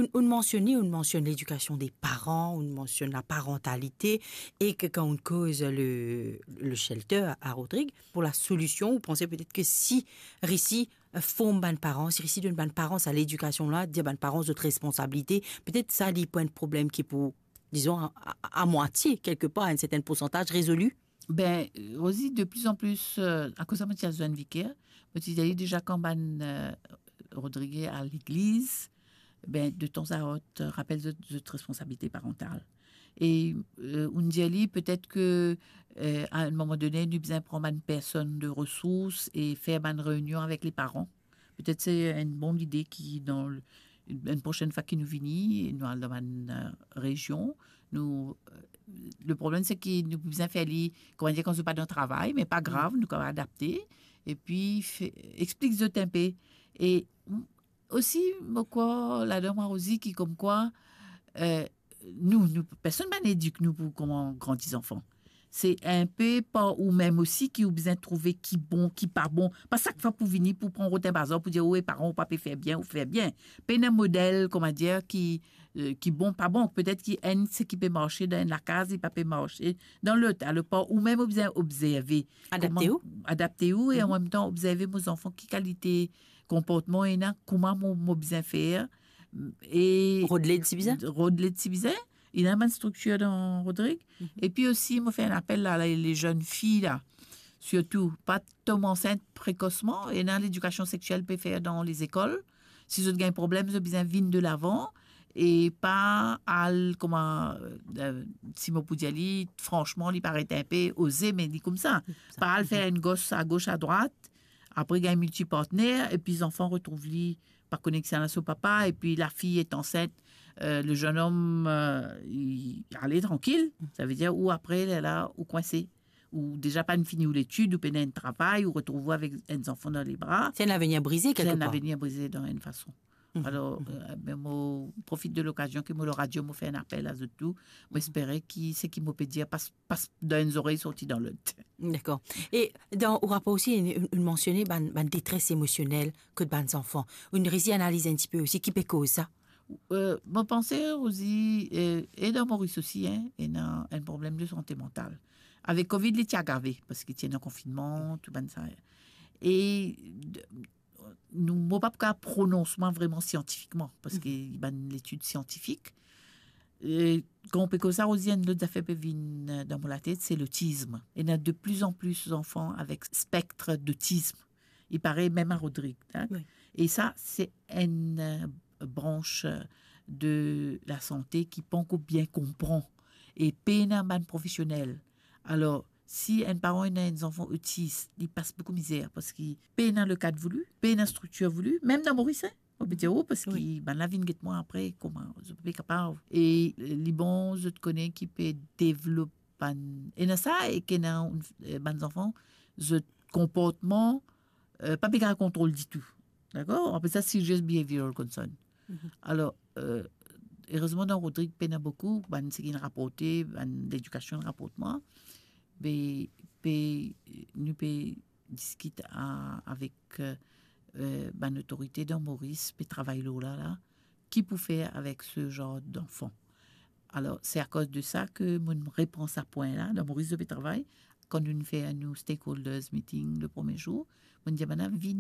On mentionne l'éducation des parents, on mentionne la parentalité et que quand on cause le shelter à Rodrigue, pour la solution, vous pensez peut-être que si Rissi forme ban parents, si Rissi donne ban parents à l'éducation là, dire ban parents d'autres responsabilités, peut-être ça les points de problème qui pour, disons, à moitié, quelque part, à un certain pourcentage résolu. Ben, aussi, de plus en plus, à cause de Mathias Van Vicker, petit d'ailleurs déjà quand Rodrigue à l'église, ben, de temps à autre, rappelle de responsabilité parentale. Et on dit peut-être que à un moment donné, nous besoin prendre une personne de ressources et faire une réunion avec les parents. Peut-être c'est une bonne idée qui une prochaine fois qu'il nous vient, nous allons dans une région, nous le problème c'est que nous besoin faire comment dire qu'on se pas dans le travail, mais pas grave, nous allons adapter et puis explique ce tempé et aussi quoi la dame Rosie qui comme quoi nous personne n'éduque nous pour comment grandir enfants. C'est un peu pas ou même aussi qui ont besoin de trouver qui bon, qui pas bon. Pas chaque fois pour venir pour prendre un bazar pour dire oui parents ou pas faire bien ou faire bien. Pas un modèle comment dire qui bon pas bon. Peut-être qui un c'est qui peut marcher dans la case et pas peut marcher dans l'autre. Alors pas ou même besoin observer. Adapter où et en même temps observer mes enfants qui qualité comportement et comment mon besoin faire et Rodeler de Tibizet. Il y a une structure dans Rodrigue. Et puis aussi, il m'a fait un appel à les jeunes filles, là. Surtout, pas tomber enceinte précocement. Et dans l'éducation sexuelle, peut faire dans les écoles. Si vous avez un problème, vous avez besoin de de l'avant. Et pas comment, si mon dire, franchement, il paraît un peu osé, mais dit comme ça. Pas à faire une gosse à gauche, à droite. Après, il y a un multipartenaire. Et puis, les enfants retrouvent par connexion à son papa. Et puis, la fille est enceinte. Le jeune homme, il allait tranquille. Ça veut dire, ou après, elle est là, ou coincé. Ou déjà pas une fini ou l'étude, ou peine un travail, ou retrouver avec un enfant dans les bras. C'est un avenir brisé, quelque part. C'est un avenir brisé dans une façon. Alors, je profite de l'occasion que le radio m'a fait un appel à tout. J'espérais qu'il c'est qui m'a peut dire passe dans une oreille sortie dans l'autre. D'accord. Et au rapport aussi, une mentionné ban détresse émotionnelle que de bans enfants. Une rési analyse un petit peu aussi qui peut cause ça. Mon pensée aussi, et dans Maurice aussi, et dans un problème de santé mentale. Avec Covid, il est aggravé parce qu'il tient un confinement, tout ça. Et nous ne pouvons pas prononcement vraiment scientifiquement parce qu'il y a une étude scientifique. Et quand on peut que ça aussi, une autre affaire peut venir dans la tête, c'est l'autisme. Il y a de plus en plus d'enfants avec spectre d'autisme. Il paraît même à Rodrigue. Hein? Oui. Et ça, c'est une branche de la santé qui pense bien comprend et peine un professionnel. Alors, si un parent a un enfant autiste, il passe beaucoup de misère parce qu'il peine dans le cadre voulu, peine dans la structure voulue, même dans Maurice, on peut dire, parce qu'il la vie de moi après, comment, je peux pas capable. Et les bons, je te connais, qui peut développer, et dans ça, et qu'il y a des enfants, ce comportement, pas bien contrôle du tout. D'accord? On peut ça serious behavioral concern. Alors, heureusement, dans Rodrigue, peine beaucoup, c'est qu'il rapporté, l'éducation rapporte moi, mais nous peut discuter avec l'autorité dans Maurice, puis travailler là, qui peut faire avec ce genre d'enfant. Alors, c'est à cause de ça que mon réponse à point là, dans Maurice de travail, quand nous fait un stakeholders meeting le premier jour, on dit,